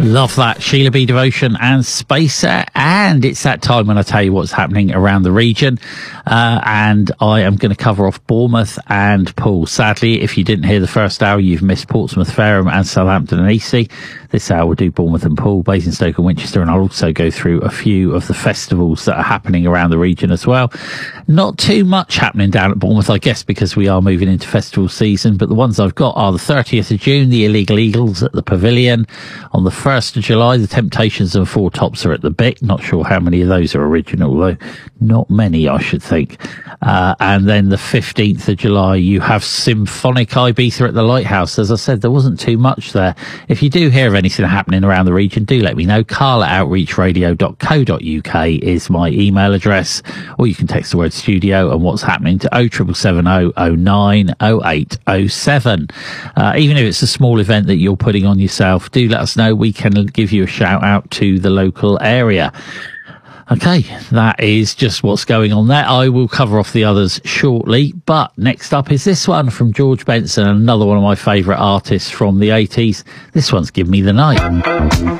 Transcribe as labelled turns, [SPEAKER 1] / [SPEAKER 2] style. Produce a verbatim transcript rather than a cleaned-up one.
[SPEAKER 1] Love that. Sheila B. Devotion and Spacer. And it's that time when I tell you what's happening around the region. Uh, and I am going to cover off Bournemouth and Poole. Sadly, if you didn't hear the first hour, you've missed Portsmouth, Fareham and Southampton and Eastleigh. This hour we'll do Bournemouth and Poole, Basingstoke and Winchester. And I'll also go through a few of the festivals that are happening around the region as well. Not too much happening down at Bournemouth, I guess, because we are moving into festival season. But the ones I've got are the thirtieth of June, the Illegal Eagles at the Pavilion. On the first of July, the Temptations and Four Tops are at the Bic. Not sure how many of those are original, though. Not many, I should think. Uh, and then the fifteenth of July, you have Symphonic Ibiza at the Lighthouse. As I said, there wasn't too much there. If you do hear of anything happening around the region, do let me know. Carl at outreach radio dot co dot uk is my email address, or you can text the word studio and what's happening to oh seven seven oh oh nine oh eight oh seven. Uh, even if it's a small event that you're putting on yourself, do let us know. We can give you a shout out to the local area. Okay, that is just what's going on there. I will cover off the others shortly, but next up is this one from George Benson, another one of my favourite artists from the eighties. This one's Give Me the Night.